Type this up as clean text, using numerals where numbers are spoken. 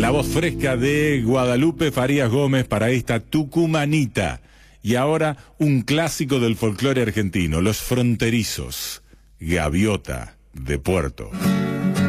La voz fresca de Guadalupe Farías Gómez para esta Tucumanita. Y ahora un clásico del folclore argentino, Los Fronterizos, Gaviota de Puerto.